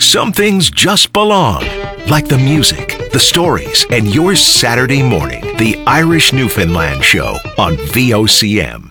Some things just belong, like the music, the stories, and your Saturday morning. The Irish Newfoundland Show on VOCM.